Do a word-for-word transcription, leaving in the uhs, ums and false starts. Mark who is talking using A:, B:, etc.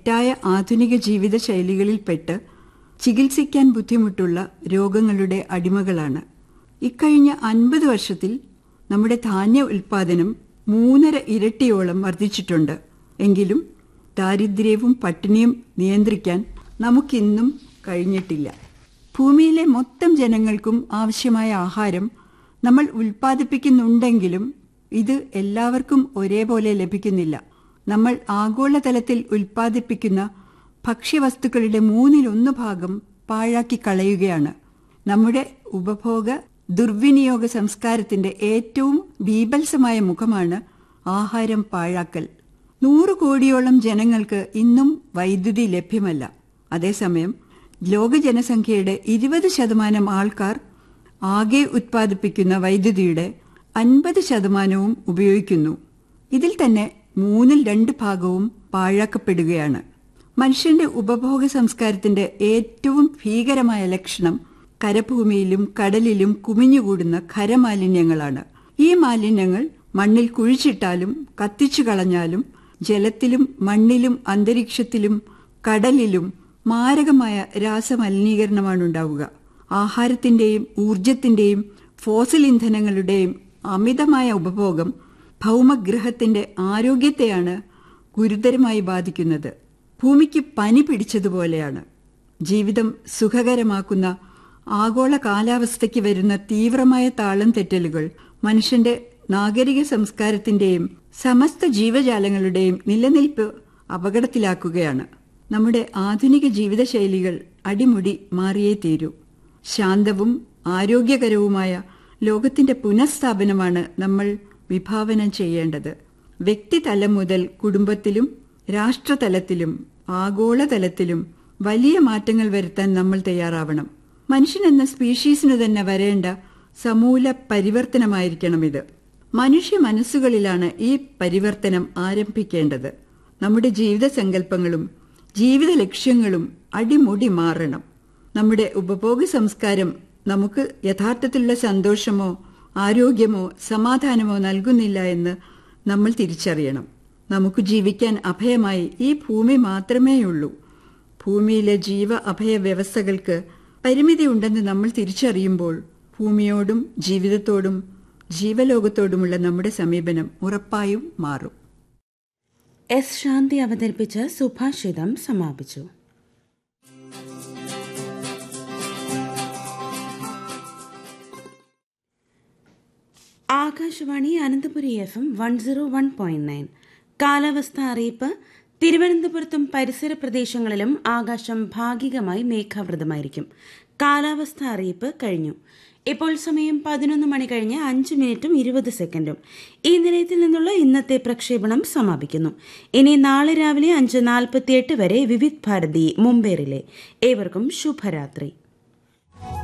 A: തെറ്റായ ആധുനിക ജീവിതശൈലികളിൽപ്പെട്ട് ചികിത്സിക്കാൻ ബുദ്ധിമുട്ടുള്ള രോഗങ്ങളുടെ അടിമകളാണ്. ഇക്കഴിഞ്ഞ അൻപത് വർഷത്തിൽ നമ്മുടെ ധാന്യ ഉൽപ്പാദനം മൂന്നര ഇരട്ടിയോളം വർദ്ധിച്ചിട്ടുണ്ട്. എങ്കിലും ദാരിദ്ര്യവും പട്ടിണിയും നിയന്ത്രിക്കാൻ നമുക്കിന്നും കഴിഞ്ഞിട്ടില്ല. ഭൂമിയിലെ മൊത്തം ജനങ്ങൾക്കും ആവശ്യമായ ആഹാരം നമ്മൾ ഉൽപ്പാദിപ്പിക്കുന്നുണ്ടെങ്കിലും ഇത് എല്ലാവർക്കും ഒരേപോലെ ലഭിക്കുന്നില്ല. നമ്മൾ ആഗോളതലത്തിൽ ഉൽപ്പാദിപ്പിക്കുന്ന ഭക്ഷ്യവസ്തുക്കളുടെ മൂന്നിലൊന്ന് ഭാഗം പാഴാക്കി കളയുകയാണ്. നമ്മുടെ ഉപഭോഗ ദുർവിനിയോഗ സംസ്കാരത്തിന്റെ ഏറ്റവും ബീഭത്സമായ മുഖമാണ് ആഹാരം പാഴാക്കൽ. നൂറ് കോടിയോളം ജനങ്ങൾക്ക് ഇന്നും വൈദ്യുതി ലഭ്യമല്ല. അതേസമയം ലോക ജനസംഖ്യയുടെ ഇരുപത് ശതമാനം ആൾക്കാർ ആകെ ഉത്പാദിപ്പിക്കുന്ന വൈദ്യുതിയുടെ അൻപത് ശതമാനവും ഉപയോഗിക്കുന്നു. ഇതിൽ തന്നെ മൂന്നിൽ രണ്ട് ഭാഗവും പാഴാക്കപ്പെടുകയാണ്. മനുഷ്യന്റെ ഉപഭോഗ സംസ്കാരത്തിന്റെ ഏറ്റവും ഭീകരമായ ലക്ഷണം കരഭൂമിയിലും കടലിലും കുമിഞ്ഞുകൂടുന്ന ഖരമാലിന്യങ്ങളാണ്. ഈ മാലിന്യങ്ങൾ മണ്ണിൽ കുഴിച്ചിട്ടാലും കത്തിച്ചു കളഞ്ഞാലും ജലത്തിലും മണ്ണിലും അന്തരീക്ഷത്തിലും കടലിലും മാരകമായ രാസമലിനീകരണമാണ് ഉണ്ടാവുക. ആഹാരത്തിന്റെയും ഊർജത്തിന്റെയും ഫോസിൽ ഇന്ധനങ്ങളുടെയും അമിതമായ ഉപഭോഗം ഭൗമഗ്രഹത്തിന്റെ ആരോഗ്യത്തെയാണ് ഗുരുതരമായി ബാധിക്കുന്നത്. ഭൂമിക്ക് പനി പിടിച്ചതുപോലെയാണ്. ജീവിതം സുഖകരമാക്കുന്ന ആഗോള കാലാവസ്ഥയ്ക്ക് വരുന്ന തീവ്രമായ താളം തെറ്റലുകൾ മനുഷ്യന്റെ നാഗരിക സംസ്കാരത്തിന്റെയും സമസ്ത ജീവജാലങ്ങളുടെയും നിലനിൽപ്പ് അപകടത്തിലാക്കുകയാണ്. നമ്മുടെ ആധുനിക ജീവിതശൈലികൾ അടിമുടി മാറിയേ തീരൂ. ശാന്തവും ആരോഗ്യകരവുമായ ലോകത്തിന്റെ പുനഃസ്ഥാപനമാണ് നമ്മൾ വിഭാവനം ചെയ്യേണ്ടത്. വ്യക്തിതലം മുതൽ കുടുംബത്തിലും രാഷ്ട്രതലത്തിലും ആഗോളതലത്തിലും വലിയ മാറ്റങ്ങൾ വരുത്താൻ നമ്മൾ തയ്യാറാവണം. മനുഷ്യൻ എന്ന സ്പീഷീസിനു തന്നെ വരേണ്ട സമൂല പരിവർത്തനമായിരിക്കണം ഇത്. മനുഷ്യ മനസ്സുകളിലാണ് ഈ പരിവർത്തനം ആരംഭിക്കേണ്ടത്. നമ്മുടെ ജീവിത സങ്കല്പങ്ങളും ജീവിത ലക്ഷ്യങ്ങളും അടിമുടി മാറണം. നമ്മുടെ ഉപഭോഗ സംസ്കാരം നമുക്ക് യഥാർത്ഥത്തിലുള്ള സന്തോഷമോ ആരോഗ്യമോ സമാധാനമോ നൽകുന്നില്ല എന്ന് നമ്മൾ തിരിച്ചറിയണം. നമുക്ക് ജീവിക്കാൻ അഭയമായി ഈ ഭൂമി മാത്രമേയുള്ളൂ. ഭൂമിയിലെ ജീവ അഭയ വ്യവസ്ഥകൾക്ക് പരിമിതി ഉണ്ടെന്ന് നമ്മൾ തിരിച്ചറിയുമ്പോൾ ഭൂമിയോടും ജീവിതത്തോടും ജീവലോകത്തോടുമുള്ള നമ്മുടെ സമീപനം ഉറപ്പായും മാറും.
B: എസ് ശാന്തി അവതരിപ്പിച്ച സുഭാഷിതം സമാപിച്ചു. Akashvani Ananthapuri F M one zero one point nine. കാലാവസ്ഥ അറിയിപ്പ്. തിരുവനന്തപുരത്തും പരിസര പ്രദേശങ്ങളിലും ആകാശം ഭാഗികമായി മേഘാവൃതമായിരിക്കും. കാലാവസ്ഥ അറിയിപ്പ് കഴിഞ്ഞു. ഇപ്പോൾ സമയം പതിനൊന്ന് മണി കഴിഞ്ഞ് അഞ്ച് മിനിറ്റും ഇരുപത് സെക്കൻഡും. ഈ നിലയത്തിൽ നിന്നുള്ള ഇന്നത്തെ പ്രക്ഷേപണം സമാപിക്കുന്നു. ഇനി നാളെ രാവിലെ അഞ്ച് നാൽപ്പത്തിയെട്ട് വരെ വിവിധ് ഭാരതി മുംബൈ റിലേ. ഏവർക്കും ശുഭരാത്രി.